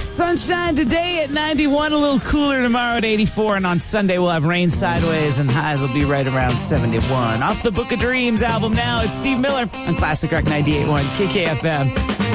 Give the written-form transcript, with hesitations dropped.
Sunshine today at 91, a little cooler tomorrow at 84, and on Sunday we'll have rain sideways and highs will be right around 71. Off the Book of Dreams album now, it's Steve Miller on Classic Rock 98.1 KKFM.